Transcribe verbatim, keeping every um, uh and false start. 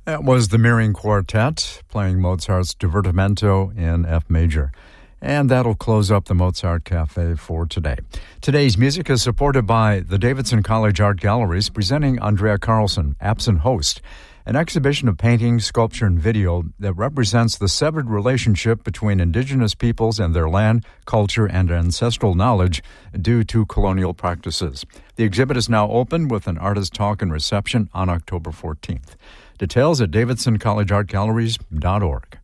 That was the Meering Quartet playing Mozart's Divertimento in F major. And that'll close up the Mozart Cafe for today. Today's music is supported by the Davidson College Art Galleries, presenting Andrea Carlson, Absent Host, an exhibition of painting, sculpture, and video that represents the severed relationship between indigenous peoples and their land, culture, and ancestral knowledge due to colonial practices. The exhibit is now open with an artist talk and reception on October fourteenth. Details at davidson college art galleries dot org.